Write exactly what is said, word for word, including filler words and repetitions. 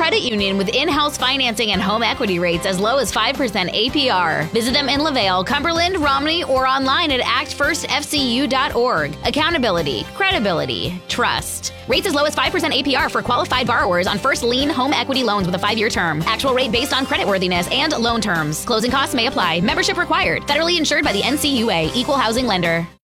credit union with in-house financing and home equity rates as low as five percent A P R. Visit them in LaVale, Cumberland, Romney, or online at act first f c u dot org. Accountability, credibility, trust. Rates as low as five percent A P R for qualified borrowers on first lien home equity loans with a five-year term. Actual rate based on creditworthiness and loan terms. Closing costs may apply. Membership required. Federally insured by the N C U A. Equal housing lender.